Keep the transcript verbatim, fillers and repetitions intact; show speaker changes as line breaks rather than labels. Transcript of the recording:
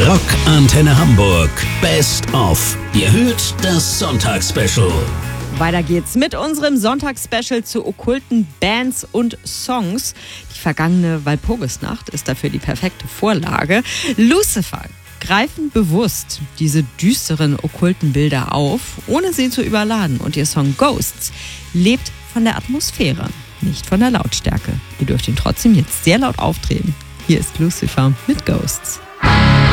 Rock Antenne Hamburg Best of. Ihr hört das Sonntagsspecial.
Weiter geht's mit unserem Sonntagsspecial zu okkulten Bands und Songs. Die vergangene Walpurgisnacht ist dafür die perfekte Vorlage. Lucifer greifen bewusst diese düsteren okkulten Bilder auf, ohne sie zu überladen. Und ihr Song Ghosts lebt von der Atmosphäre, nicht von der Lautstärke. Ihr dürft ihn trotzdem jetzt sehr laut auftreten. Hier ist Lucifer mit Ghosts.